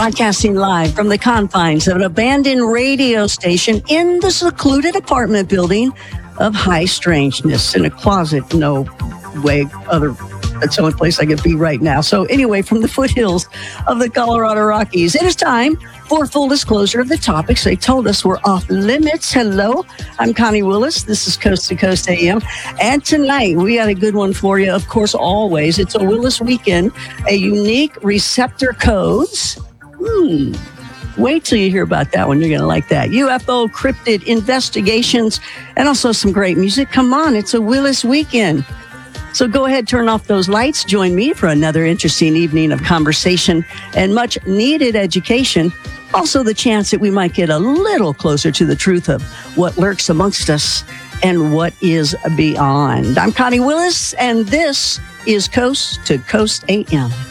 Broadcasting live from the confines of an abandoned radio station in the secluded apartment building of High Strangeness in a closet. No way other. That's the only place I could be right now. So anyway, from the foothills of the Colorado Rockies, it is time for full disclosure of the topics they told us were off limits. Hello, I'm Connie Willis. This is Coast to Coast AM. And tonight, we got a good one for you. Of course, always. It's a Willis weekend, a unique receptor codes. Wait till you hear about that one. You're going to like that. UFO cryptid investigations and also some great music. Come on, it's a Willis weekend. So go ahead, turn off those lights. Join me for another interesting evening of conversation and much needed education. Also the chance that we might get a little closer to the truth of what lurks amongst us and what is beyond. I'm Connie Willis, and this is Coast to Coast AM.